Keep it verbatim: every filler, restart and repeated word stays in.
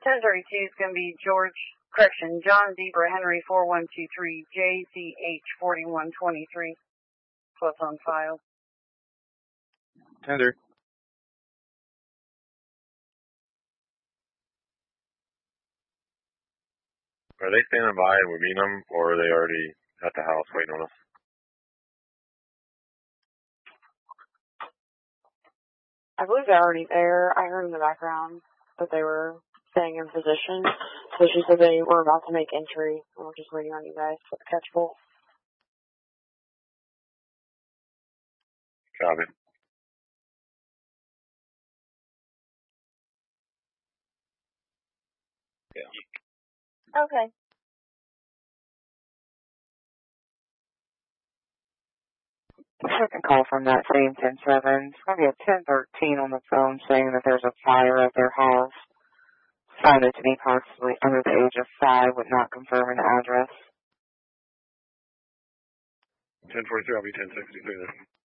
ten thirty-two is going to be George, correction, John Zebra Henry four one two three, J C H forty-one twenty-three. What's on file? Tender. Are they standing by and we're meeting them, or are they already at the house waiting on us? I believe they're already there. I heard in the background that they were staying in position. So she said they were about to make entry. We're just waiting on you guys for the catch bolt. Copy. Yeah. Okay. Second call from that same ten seven. It's going to be a ten thirteen on the phone saying that there's a fire at their house. Sounded to be possibly under the age of five, would not confirm an address. ten forty-three, I'll be ten sixty-three there.